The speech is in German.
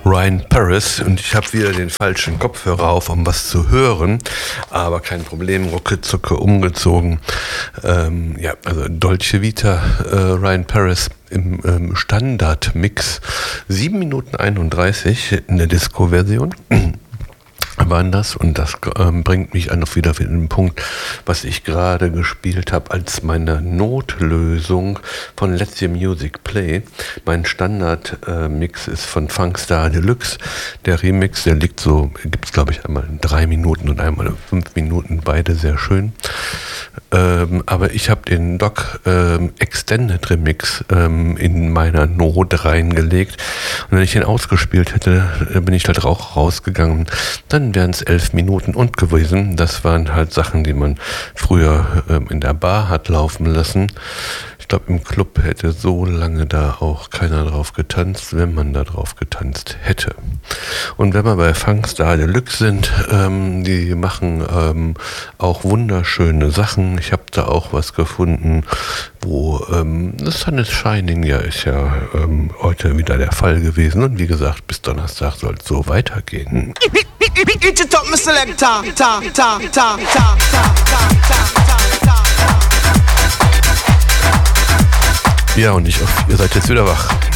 Ryan Paris und ich habe wieder den falschen Kopfhörer auf, um was zu hören, aber kein Problem, rucke umgezogen. Also Dolce Vita, Ryan Paris im Standardmix, 7 Minuten 31 in der Disco-Version. Waren das und das bringt mich auf wieder den Punkt, was ich gerade gespielt habe als meine Notlösung von Let the Music Play. Mein Standard-Mix ist von Funkstar Deluxe. Der Remix, der liegt so, gibt es glaube ich einmal in 3 Minuten und einmal in 5 Minuten, beide sehr schön. Aber ich habe den Doc Extended Remix in meiner Not reingelegt und wenn ich den ausgespielt hätte, bin ich da auch rausgegangen. Dann wären es 11 Minuten und gewesen. Das waren halt Sachen, die man früher in der Bar hat laufen lassen. Ich glaube, im Club hätte so lange da auch keiner drauf getanzt, wenn man da drauf getanzt hätte. Und wenn wir bei Funkstar Deluxe sind, die machen auch wunderschöne Sachen. Ich habe da auch was gefunden, wo das Sun is Shining ist ja heute wieder der Fall gewesen. Und wie gesagt, bis Donnerstag soll es so weitergehen. Ja, und ich hoffe, ihr seid jetzt wieder wach.